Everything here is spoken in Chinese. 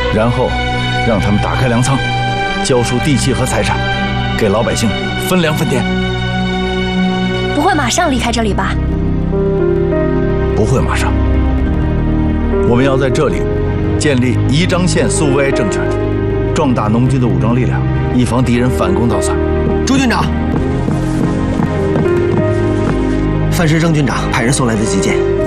然后让他们打开粮仓，交出地契和财产，给老百姓分粮分田。 不会马上离开这里吧？ 不会马上。我们要在这里建立宜章县苏维埃政权，壮大农军的武装力量，以防敌人反攻倒算。 朱军长，范世正军长派人送来的急件。